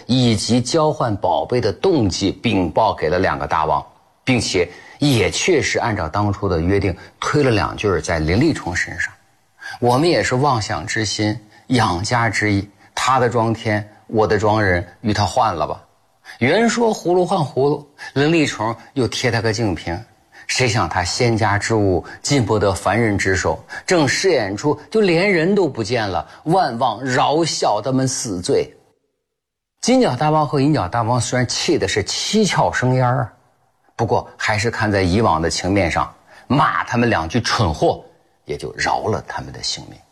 以及交换宝贝的动机禀报给了两个大王，并且也确实按照当初的约定推了2句在林立冲身上。我们也是妄想之心，养家之意，他的庄天，我的庄人，与他换了吧。原说葫芦换葫芦，林立冲又贴他个净瓶，谁想他仙家之物进不得凡人之手，正饰演出就连人都不见了，万望饶小的们死罪。金角大王和银角大王虽然气的是七窍生烟啊，不过还是看在以往的情面上，骂他们2句蠢货，也就饶了他们的性命。